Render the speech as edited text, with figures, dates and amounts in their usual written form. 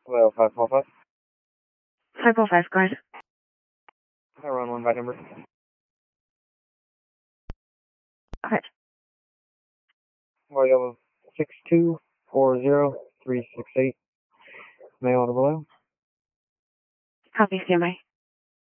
Hello, 545. 545, go ahead. Hi, run one by number. Okay. Yellow 6240368. Male on the below. Copy, standby.